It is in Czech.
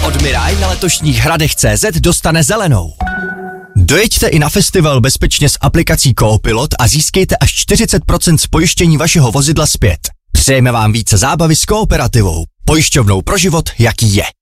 Admiraj na letošních hradech.cz dostane zelenou. Dojeďte i na festival bezpečně s aplikací Coopilot a získejte až 40% z pojištění vašeho vozidla zpět. Přejeme vám více zábavy s Kooperativou, pojišťovnou pro život, jaký je.